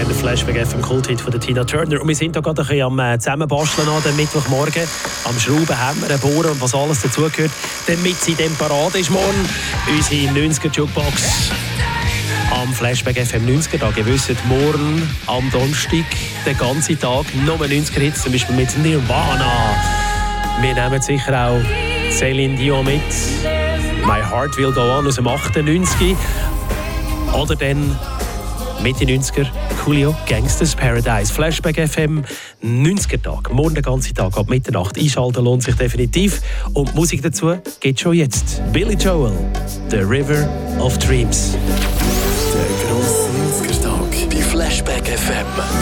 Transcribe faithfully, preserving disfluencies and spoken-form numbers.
der Flashback F M Kulthit von der Tina Turner. Und wir sind da gerade ein bisschen am äh, Zusammenbasteln an dem Mittwochmorgen. Am Schrauben, Hämmern, Bohren und was alles dazugehört. Damit sie dann parat ist morgen. Unsere neunziger-Jukebox am Flashback F M neunziger-Tag. Ihr wisst, morgen am Donnerstag den ganzen Tag nur neunziger-Hits, zum Beispiel mit Nirvana. Wir nehmen sicher auch Celine Dion mit. My Heart Will Go On aus dem achtundneunzig. Oder dann Mitte neunziger, Coolio, Gangsters Paradise. Flashback F M neunziger-Tag. Morgen den ganzen Tag ab Mitternacht. Einschalten lohnt sich definitiv. Und die Musik dazu geht schon jetzt. Billy Joel, The River of Dreams. Der grosse neunziger-Tag bei Flashback F M.